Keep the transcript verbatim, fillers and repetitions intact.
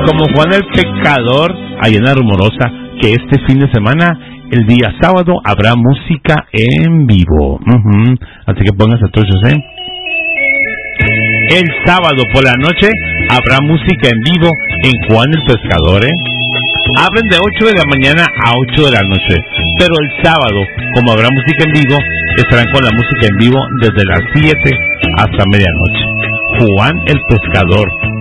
como Juan el Pecador, allá en La Rumorosa, que este fin de semana, el día sábado, habrá música en vivo. Uh-huh. Así que pónganse truchos, ¿eh? El sábado por la noche habrá música en vivo en Juan el Pescador, ¿eh? Abren de ocho de la mañana a ocho de la noche, pero el sábado, como habrá música en vivo, estarán con la música en vivo desde las siete hasta medianoche. Juan el Pescador,